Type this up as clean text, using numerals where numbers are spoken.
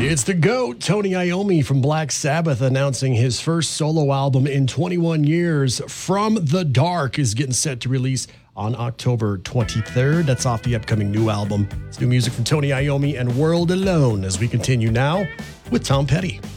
It's the GOAT, Tony Iommi from Black Sabbath, announcing his first solo album in 21 years. From the Dark is getting set to release on October 23rd. That's off the upcoming new album. It's new music from Tony Iommi and World Alone as we continue now with Tom Petty.